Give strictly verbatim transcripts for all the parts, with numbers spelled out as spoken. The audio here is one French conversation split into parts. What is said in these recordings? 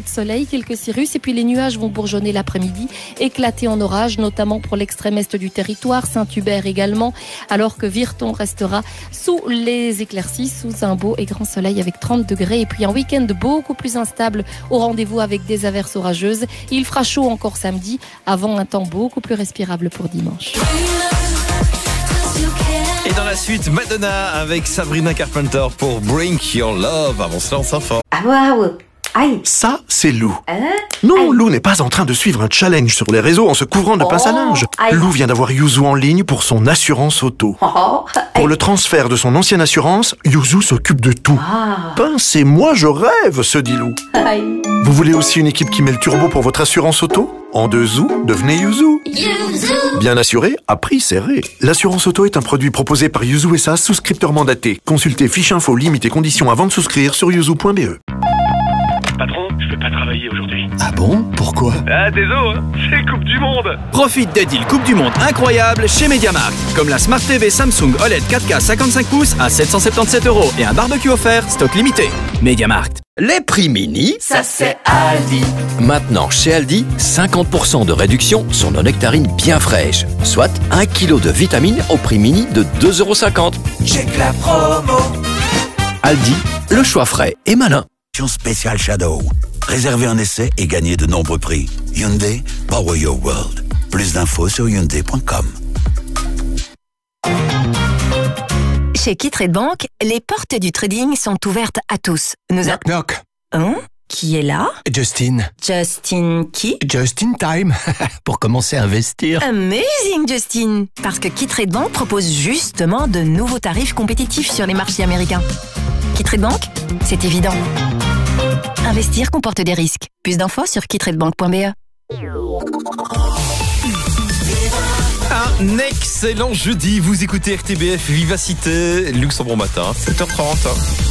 de soleil, quelques cirrus et puis les nuages vont bourgeonner l'après-midi, éclater en orage, notamment pour l'extrême est du territoire, Saint-Hubert également, alors que Virton restera sous les éclaircies, sous un beau et grand soleil avec trente degrés. Et puis un week-end beaucoup plus instable au rendez-vous avec des averses orageuses. Il fera chaud encore samedi, avant un temps beaucoup plus respirable pour dimanche. Et dans la suite, Madonna avec Sabrina Carpenter pour Bring Your Love. Avant cela, on s'informe. Ah waouh. Aïe. Ça, c'est Lou. Hein? Non, Aïe. Lou n'est pas en train de suivre un challenge sur les réseaux en se couvrant de Oh, pince à linge. aïe. Lou vient d'avoir Yuzu en ligne pour son assurance auto. Oh, Pour le transfert de son ancienne assurance, Yuzu s'occupe de tout. Ah. Pince et moi, je rêve, se dit Lou. Aïe. Vous voulez aussi une équipe qui met le turbo pour votre assurance auto? En deux zou, devenez Yuzu. Yuzu. Bien assuré, à prix serré. L'assurance auto est un produit proposé par Yuzu S A, souscripteur mandaté. Consultez fiche info, limite et conditions avant de souscrire sur yuzu point b e. Patron, je peux pas travailler aujourd'hui. Ah bon? Pourquoi? Ah, désolé, hein, c'est Coupe du Monde. Profite des deals Coupe du Monde incroyables chez MediaMarkt. Comme la Smart T V Samsung O L E D quatre K cinquante-cinq pouces à sept cent soixante-dix-sept euros et un barbecue offert, stock limité. MediaMarkt. Les prix mini, Ça c'est Aldi. maintenant chez Aldi, cinquante pour cent de réduction sur nos nectarines bien fraîches, soit un kilo de vitamines au prix mini de deux euros cinquante. Check la promo. Aldi, le choix frais et malin. Spécial Shadow. Réservez un essai et gagnez de nombreux prix. Hyundai, Power Your World. Plus d'infos sur hyundai point com. Chez Kitrade Bank, les portes du trading sont ouvertes à tous. Nous a... Knock knock. Hein? Qui est là? Justin. Justin qui? Just in time. Pour commencer à investir. Amazing, Justin! Parce que Kitrade Bank propose justement de nouveaux tarifs compétitifs sur les marchés américains. Kitrade Bank, c'est évident. Investir comporte des risques. Plus d'infos sur kittradebank point b e. Un excellent jeudi. Vous écoutez R T B F Vivacité, Luxembourg Matin, sept heures trente.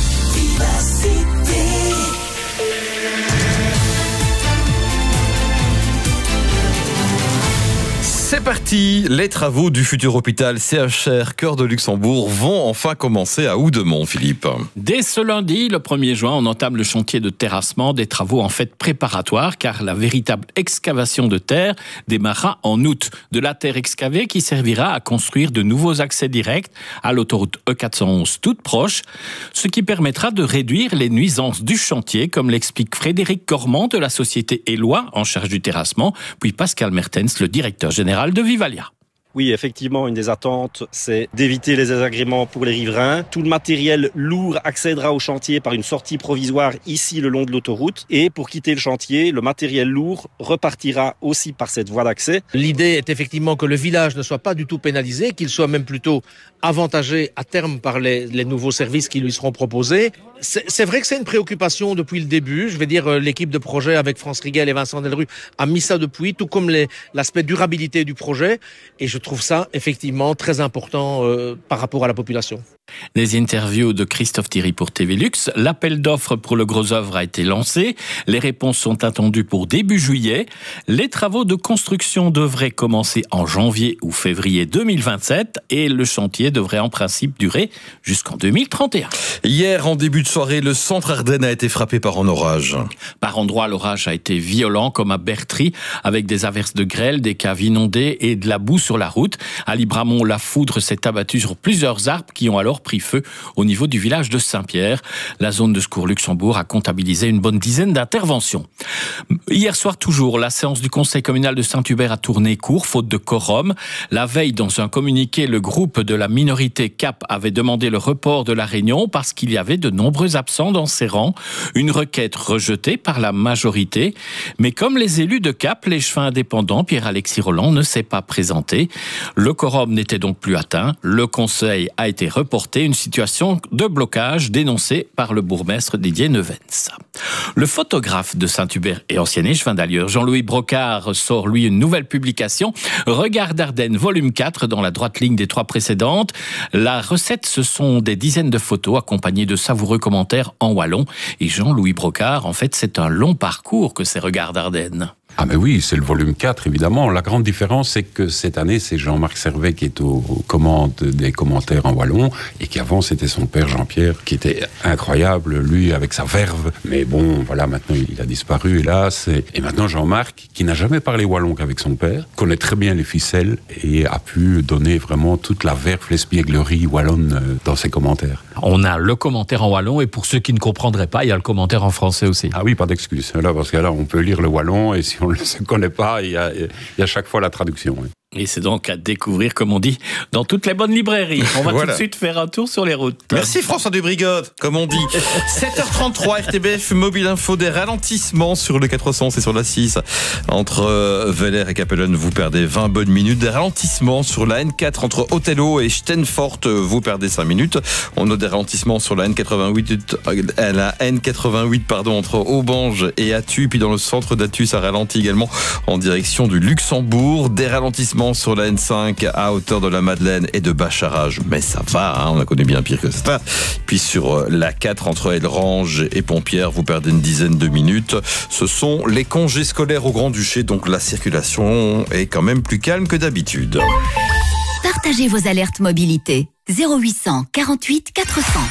C'est parti, les travaux du futur hôpital C H R Cœur de Luxembourg vont enfin commencer à Houdemont, Philippe. Dès ce lundi, le premier juin, on entame le chantier de terrassement, des travaux en fait préparatoires, car la véritable excavation de terre démarrera en août. De la terre excavée qui servira à construire de nouveaux accès directs à l'autoroute E quatre cent onze toute proche, ce qui permettra de réduire les nuisances du chantier, comme l'explique Frédéric Cormand de la société Éloi en charge du terrassement, puis Pascal Mertens, le directeur général de Vivalia. Oui, effectivement, une des attentes, c'est d'éviter les désagréments pour les riverains. Tout le matériel lourd accédera au chantier par une sortie provisoire ici le long de l'autoroute. Et pour quitter le chantier, le matériel lourd repartira aussi par cette voie d'accès. L'idée est effectivement que le village ne soit pas du tout pénalisé, qu'il soit même plutôt avantagé à terme par les, les nouveaux services qui lui seront proposés. C'est, c'est vrai que c'est une préoccupation depuis le début. Je vais dire, l'équipe de projet avec France Riguel et Vincent Delru a mis ça depuis, tout comme les, l'aspect durabilité du projet. Et je trouve ça effectivement très important euh, par rapport à la population. Les interviews de Christophe Thierry pour T V Luxe. L'appel d'offres pour le gros œuvre a été lancé. Les réponses sont attendues pour début juillet. Les travaux de construction devraient commencer en janvier ou février deux mille vingt-sept et le chantier devrait en principe durer jusqu'en deux mille trente et un. Hier, en début de soirée, le centre Ardennes a été frappé par un orage. Par endroits, l'orage a été violent, comme à Bertry, avec des averses de grêle, des caves inondées et de la boue sur la route. À Libramont, la foudre s'est abattue sur plusieurs arbres qui ont alors pris feu au niveau du village de Saint-Pierre. La zone de secours Luxembourg a comptabilisé une bonne dizaine d'interventions. Hier soir toujours, la séance du conseil communal de Saint-Hubert a tourné court, faute de quorum. La veille, dans un communiqué, le groupe de la minorité C A P avait demandé le report de la réunion parce qu'il y avait de nombreux absents dans ses rangs. Une requête rejetée par la majorité. Mais comme les élus de C A P, l'échevin indépendant Pierre-Alexis Roland ne s'est pas présenté. Le quorum n'était donc plus atteint. Le conseil a été reporté. Une situation de blocage dénoncée par le bourgmestre Didier Neuvens. Le photographe de Saint-Hubert et ancien échevin d'ailleurs, Jean-Louis Brocard, sort lui une nouvelle publication, Regard d'Ardennes, volume quatre, dans la droite ligne des trois précédentes. La recette, ce sont des dizaines de photos accompagnées de savoureux commentaires en wallon. Et Jean-Louis Brocard, en fait, c'est un long parcours que ces Regards d'Ardennes. Ah mais oui, c'est le volume quatre, évidemment. La grande différence, c'est que cette année, c'est Jean-Marc Servet qui est aux, aux commandes des commentaires en wallon, et qu'avant, c'était son père Jean-Pierre, qui était incroyable, lui, avec sa verve. Mais bon, voilà, maintenant, il a disparu, hélas. Et, et maintenant, Jean-Marc, qui n'a jamais parlé wallon qu'avec son père, connaît très bien les ficelles et a pu donner vraiment toute la verve, l'espièglerie wallonne dans ses commentaires. On a le commentaire en wallon, et pour ceux qui ne comprendraient pas, il y a le commentaire en français aussi. Ah oui, pas d'excuse. Là, parce que là, on peut lire le wallon, et si on ne se connaît pas, il y a, il y a chaque fois la traduction. Oui. Et c'est donc à découvrir, comme on dit, dans toutes les bonnes librairies. On va voilà. tout de suite faire un tour sur les routes. Merci François Dubrigode, comme on dit. sept heures trente-trois, R T B F Mobile Info, des ralentissements sur le quatre cents et sur la six. Entre Velair et Capellen, vous perdez vingt bonnes minutes. Des ralentissements sur la N quatre entre Othello et Stenfort, vous perdez cinq minutes. On a des ralentissements sur la N quatre-vingt-huit, la N quatre-vingt-huit pardon, entre Aubange et Attu. Puis dans le centre d'Attu, ça ralentit également en direction du Luxembourg. Des ralentissements sur la N cinq à hauteur de la Madeleine et de Bacharage, mais ça va, hein, on a connu bien pire que ça. Puis sur la quatre entre Elrange et Pompières, vous perdez une dizaine de minutes. Ce sont les congés scolaires au Grand-Duché, donc la circulation est quand même plus calme que d'habitude. Partagez vos alertes mobilité. zéro huit cent quarante-huit quatre cents.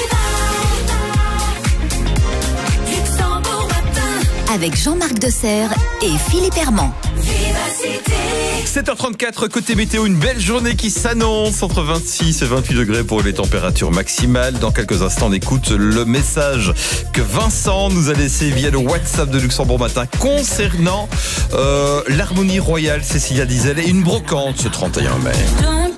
Avec Jean-Marc Desserre et Philippe Herman. sept heures trente-quatre, côté météo, une belle journée qui s'annonce entre vingt-six et vingt-huit degrés pour les températures maximales. Dans quelques instants, on écoute le message que Vincent nous a laissé via le WhatsApp de Luxembourg Matin concernant euh, l'harmonie royale Cécilia Dizel et une brocante ce trente et un mai.